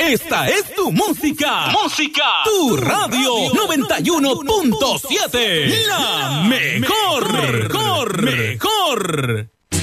Esta es tu música. Música. Tu radio 91.7. La mejor. Mejor.